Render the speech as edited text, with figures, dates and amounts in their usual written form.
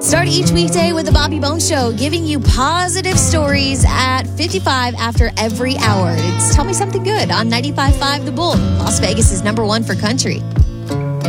Start each weekday with the Bobby Bones Show, giving you positive stories at 55 after every hour. It's Tell Me Something Good on 95.5 The Bull, Las Vegas' #1 for country.